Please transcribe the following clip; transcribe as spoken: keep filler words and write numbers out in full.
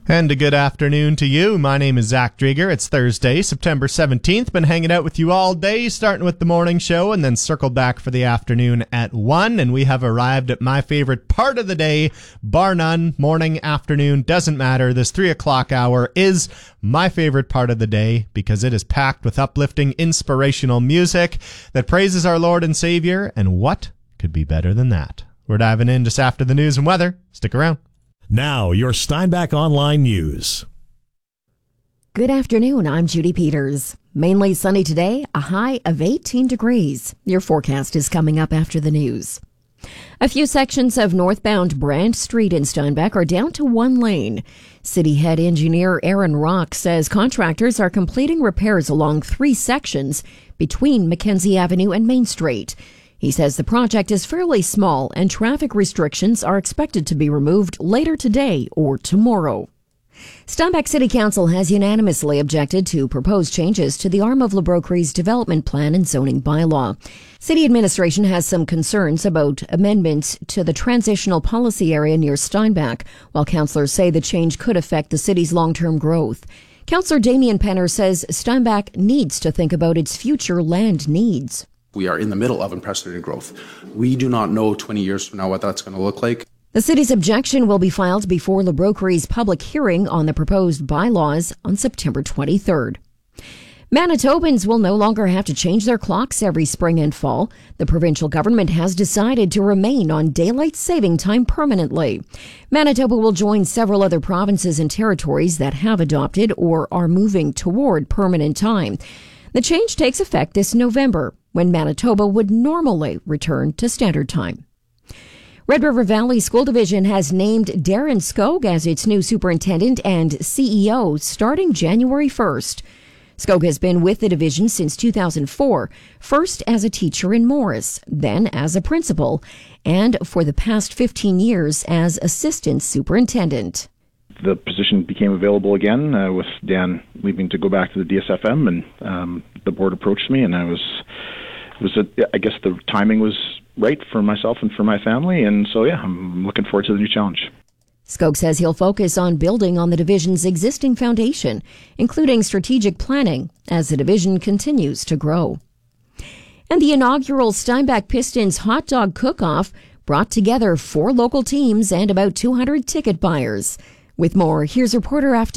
And a good afternoon to you. My name is Zach Drieger. It's Thursday, September seventeenth. Been hanging out with you all day, starting with the morning show and then circled back for the afternoon at one. And we have arrived at my favorite part of the day, bar none, morning, afternoon, doesn't matter. This three o'clock hour is my favorite part of the day because it is packed with uplifting, inspirational music that praises our Lord and Savior. And what could be better than that? We're diving in just after the news and weather. Stick around. Now, your Steinbach Online News. Good afternoon, I'm Judy Peters. Mainly sunny today, a high of eighteen degrees. Your forecast is coming up after the news. A few sections of northbound Brant Street in Steinbach are down to one lane. City head engineer Aaron Rock says contractors are completing repairs along three sections between Mackenzie Avenue and Main Street. He says the project is fairly small and traffic restrictions are expected to be removed later today or tomorrow. Steinbach City Council has unanimously objected to proposed changes to the arm of Le Brocqueries development plan and zoning bylaw. City administration has some concerns about amendments to the transitional policy area near Steinbach, while councillors say the change could affect the city's long-term growth. Councillor Damien Penner says Steinbach needs to think about its future land needs. We are in the middle of unprecedented growth. We do not know twenty years from now what that's going to look like. The city's objection will be filed before Le Brocqueries' public hearing on the proposed bylaws on September twenty-third. Manitobans will no longer have to change their clocks every spring and fall. The provincial government has decided to remain on daylight saving time permanently. Manitoba will join several other provinces and territories that have adopted or are moving toward permanent time. The change takes effect this November, when Manitoba would normally return to standard time. Red River Valley School Division has named Darren Skog as its new superintendent and C E O starting January first. Skog has been with the division since two thousand four, first as a teacher in Morris, then as a principal, and for the past fifteen years as assistant superintendent. The position became available again uh, with Dan leaving to go back to the D S F M, and um, the board approached me, and I was, was a, I guess the timing was right for myself and for my family, and so yeah, I'm looking forward to the new challenge. Skog says he'll focus on building on the division's existing foundation, including strategic planning, as the division continues to grow. And the inaugural Steinbach Pistons Hot Dog Cook-Off brought together four local teams and about two hundred ticket buyers. With more, here's reporter after